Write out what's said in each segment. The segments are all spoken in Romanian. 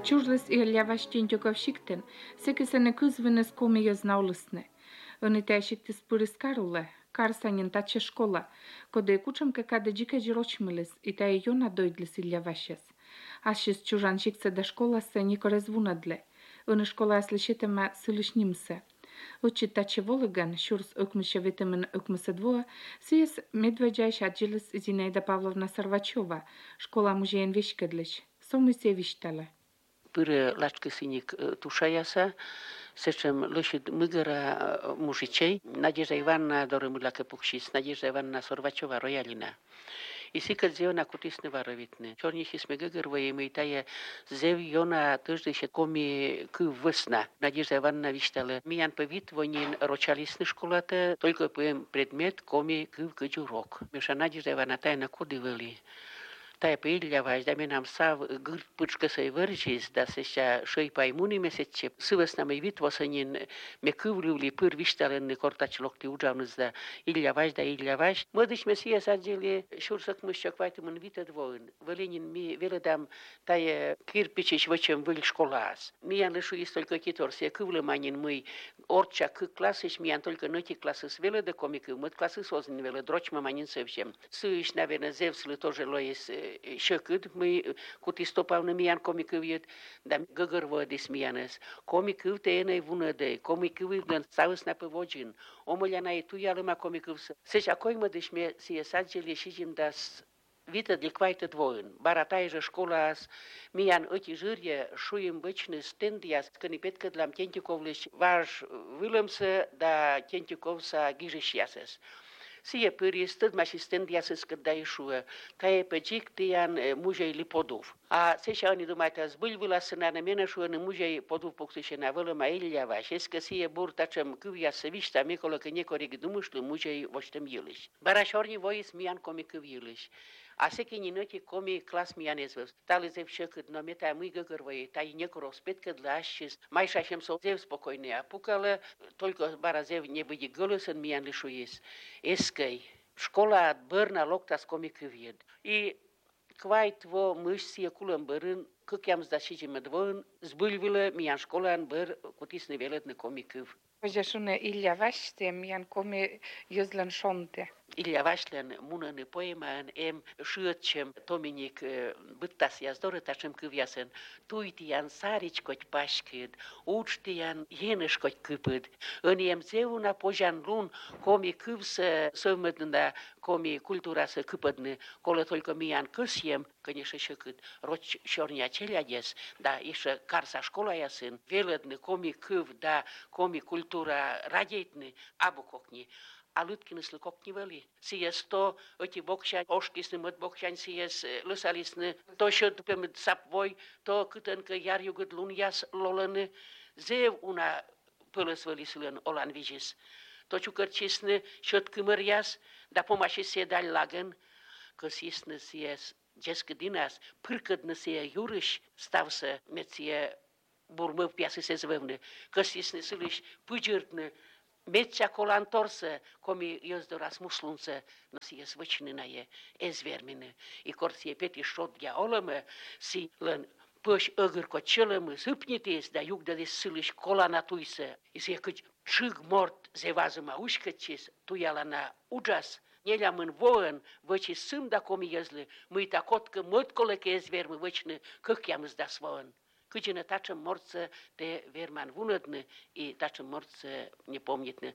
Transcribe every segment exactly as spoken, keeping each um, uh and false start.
Чужлес ирляваштинтюков шиктен, секесене кызвенес коми ёзнауllысне. Өнитәшиктес пырыскаруlle, карсанин таче школа, коде кучам какада джика жирочмылес, и та йона дойдлес ирлявашес. Ашис чужаншикце да школасе никорез вунадле. Öne школа слышитема сылышнимсе. Учит таче волыган, шурс ökmüше витамин ökmüse дво, сиес медведжайш аджилес Зинаида Павловна Сарвачева, школа музеен вишкедлеш, сомысе виштале. Pâră lačkăsinic tușaiasa, sečem lășit mâgăra mužicei, Nadежда Ивановна dorămâla căpucșis, Nadежда Ивановна Сорвачева роялина. И сика зеона кутисне варовитне. Чорнихи сме гăгărвăie мăitaie зев иона тăждăше коми кы вăsна. Надежда Ивановна вишталă. Миян пăвит вонин рочалисны школată, только пăем предмет коми кы кăciu рок. Меша Надежда Ивановна тайна кодывăли. Тая pe Ильяваш, да менам сав гырт пучка сăi vărjis, da seșa șăi paimuni mesece. Săvăsna mai vit văsănin me câvliuli pâr viștală cortaci locti ujaunus da Ильяваш, da Ильяваш. Mă deci mesia sagele șursăc mășcioc vaitum în vită dvoin. Vălenin mi veledam taie kirpice și văcem văl școlas. Mi-an lășu istol căchitor, se câvlă manin măi oricea câ clasă și mi-an tolcă năti clasă svelă de comică, măt clasă sozin velă droci mă manin săvșem. Să-și n-avea zev să toje loies șăcât, măi cuti stopau në mian komikëvjet, da gëgërvë dis mianës. Komikëv të e në i vunë dhe, komikëv në savës në pëvogjin. O më ljana e tu jalë ma komikëvsë. Se që akoj më dëshme si e sa gjeli shqim das vitë dhe kvajtë të dvojën. Barataj zë shkollas, mian ëki zhërje, shujim bëqnë stendjas, këni petë këtë lam Tjentjukovlish, vash vëllëmsë da Tjentjukovsa gjishjasës. Si e păris, tot ma și stândia să scădea ieșuă, ta e pe gic tian mujei li podov. A se și ani dumai ta zbâlvila să ne mena și în mujei podov pocsu și navălă mai Iliava, și că si e bur tacem câvia să vișta mecolo că ne corig dumușlu mujei voștem iuliș. Barașorni vois mian comi câv iuliș. A se că ninăti comi clas mianez văz. Tale zev șăcăt, no me ta mui găgărvăie, ta i necoro spet cât lașis, mai șașem să zev spokojnea. Pucală, tolko bara zev ne bădi gălăs în mian lișuis. Eskăi, școla bărna loctas comi câvied. I kvait vo mâși sie culăm bărân, că cheam zda și gime dvăn, zbâlvilă mian școla în băr, cutis nivelet ne comi câv. Păjășune Iliavaș, te mian comi iuzlan șonte. Iliavașlen mună ne poema în em șăcem Dominic băttas ias dorătașem câviasăn, tuitian sarici coci pașcăd, uctian jenăș coci câpăd. În em zeuna pojan lun comi câv să sămădânda comi cultura să câpădne, colătol că mian căsiem, că ne șăcăt roci șornia celea des, da ișă carsa școla iasăn, velădne comi câv, da comi cultura radietne, abukokni. A Lutkinus koknivali. Si es to oti bokšan, oškisne măt bokšan, si es lăsalisne, to șăd pe măt sapvoi, to câtăn că iar jugăt lun ias lolăne, zev una pălăsvălislăn olan vijis. To ciucărcisne șăd câmărias, da pomași se dal lagăn, că sisne si es jescădinas, pârcădne se iurâș, stav să meție burmă piasă se zvăvne, că sisne siliș pâgărtne, Meția cola întorsă, comi ios doras muslunță, nu si ies văcinina e, ez vermine. I cor si e peti șod gea olămă, si lăn păși ăgăr co celămă, sâpnites, da iug de siliș cola natuisă. I si e câci cîg mort zevază ma ușcăcis, tu ia la na ujas, Neleam în voăn, văci sâm da comi iesle, măita cot că măt colă că ez vermă văcină, că cheam îți da svoăn. Câcine tacem morță de verman vunădne i tacem morță nepomnitne.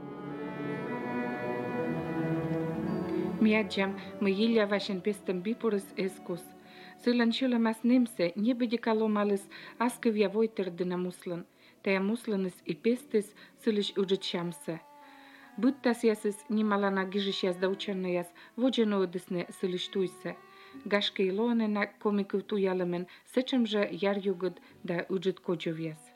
Miađam, mă Iliavașen pestem bipurës eskus. Sălăn șëlă mas nemse, nebedi kalomales askăvia voiter dina muslăn. Taia muslănës i pestes sălăși ujătșamse. Băttas iasës nimalana gijășias da učanăjas, vođeno odesne sălăși tuise. Gaške ilone na komikov tu jalemen, sečem že jar jugod da uđet kođovjes.